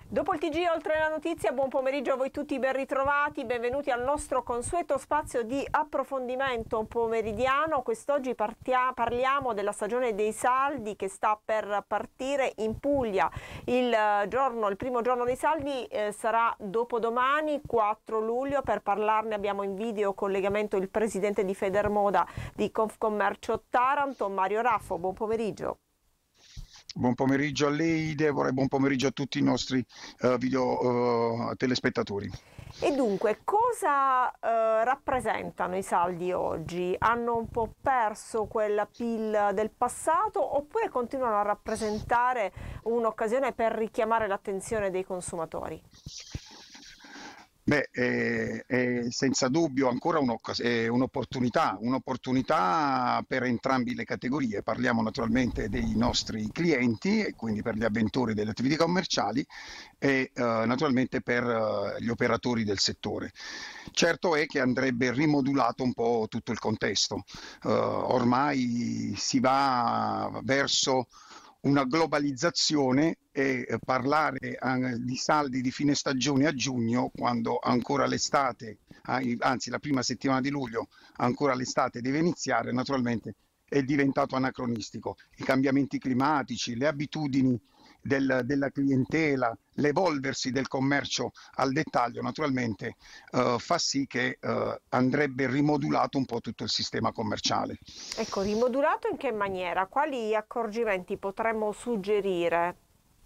Dopo il TG Oltre la Notizia, buon pomeriggio a voi tutti, ben ritrovati, benvenuti al nostro consueto spazio di approfondimento pomeridiano. Quest'oggi parliamo della stagione dei saldi che sta per partire in Puglia. Il primo giorno dei saldi sarà dopodomani, 4 luglio. Per parlarne abbiamo in video collegamento il presidente di Federmoda di Confcommercio Taranto, Mario Raffo. Buon pomeriggio. Buon pomeriggio a lei, Deborah, e buon pomeriggio a tutti i nostri video telespettatori. E dunque, cosa rappresentano i saldi oggi? Hanno un po' perso quella PIL del passato oppure continuano a rappresentare un'occasione per richiamare l'attenzione dei consumatori? Beh, è senza dubbio ancora un'opportunità per entrambe le categorie. Parliamo naturalmente dei nostri clienti e quindi per gli avventori delle attività commerciali e naturalmente per gli operatori del settore. Certo è che andrebbe rimodulato un po' tutto il contesto. Ormai si va verso una globalizzazione e parlare di saldi di fine stagione a giugno, quando ancora l'estate, anzi la prima settimana di luglio, ancora l'estate deve iniziare, naturalmente è diventato anacronistico. I cambiamenti climatici, le abitudini della clientela, l'evolversi del commercio al dettaglio, naturalmente fa sì che andrebbe rimodulato un po' tutto il sistema commerciale. Ecco, rimodulato in che maniera? Quali accorgimenti potremmo suggerire?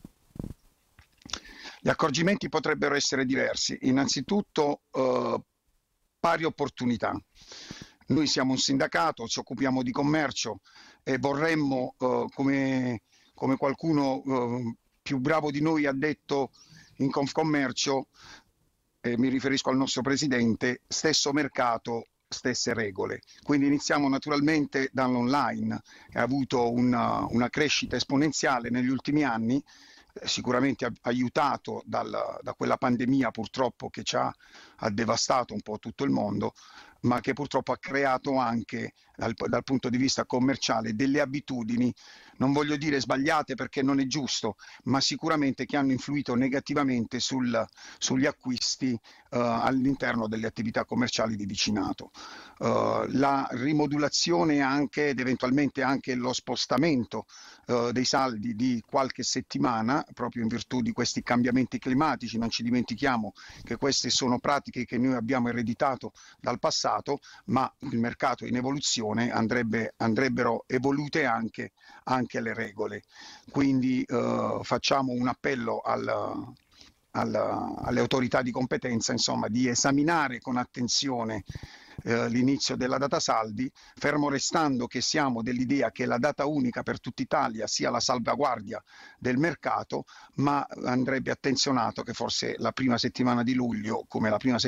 Gli accorgimenti potrebbero essere diversi. Innanzitutto, pari opportunità. Noi siamo un sindacato, ci occupiamo di commercio e vorremmo, come qualcuno più bravo di noi ha detto in Confcommercio, e mi riferisco al nostro presidente, stesso mercato, stesse regole. Quindi iniziamo naturalmente dall'online, che ha avuto una crescita esponenziale negli ultimi anni, sicuramente aiutato da quella pandemia purtroppo che ha devastato un po' tutto il mondo, ma che purtroppo ha creato anche dal punto di vista commerciale delle abitudini, non voglio dire sbagliate perché non è giusto, ma sicuramente che hanno influito negativamente sugli acquisti all'interno delle attività commerciali di vicinato. La rimodulazione anche ed eventualmente anche lo spostamento dei saldi di qualche settimana, proprio in virtù di questi cambiamenti climatici. Non ci dimentichiamo che queste sono pratiche che noi abbiamo ereditato dal passato, ma il mercato è in evoluzione, andrebbero evolute anche le regole. Quindi facciamo un appello alle autorità di competenza, insomma, di esaminare con attenzione l'inizio della data saldi, fermo restando che siamo dell'idea che la data unica per tutta Italia sia la salvaguardia del mercato, ma andrebbe attenzionato che forse la prima settimana di luglio, come la prima settimana